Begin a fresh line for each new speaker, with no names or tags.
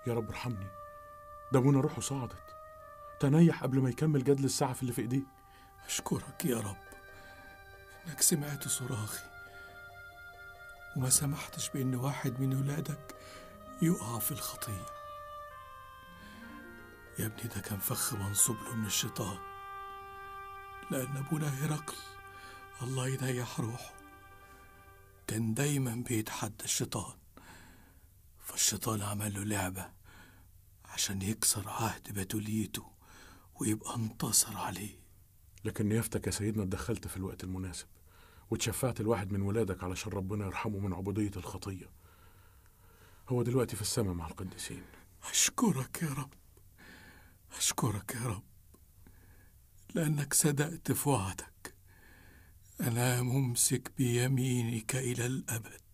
يا رب ارحمني، ده ابونا روحه صعدت، تنيح قبل ما يكمل جدل السعف اللي في ايديه.
أشكرك يا رب إنك سمعت صراخي وما سمحتش بإن واحد من ولادك يقع في الخطية. يا ابني ده كان فخ منصوب له من الشيطان، لأن أبونا هرقل الله ينيح روحه كان دايما بيتحدى الشيطان، فالشيطان عمل له لعبة عشان يكسر عهد بتوليته ويبقى انتصر عليه.
لكن نيافتك يا سيدنا اتدخلت في الوقت المناسب وتشفعت الواحد من ولادك علشان ربنا يرحمه من عبودية الخطية. هو دلوقتي في السماء مع القديسين.
أشكرك يا رب، أشكرك يا رب لأنك صدقت في وعدك. أنا ممسك بيمينك إلى الأبد.